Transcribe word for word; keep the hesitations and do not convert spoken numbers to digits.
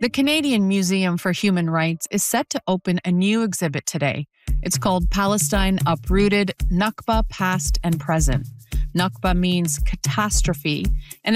The Canadian Museum for Human Rights is set to open a new exhibit today. It's called Palestine Uprooted, Nakba Past and Present. Nakba means catastrophe, and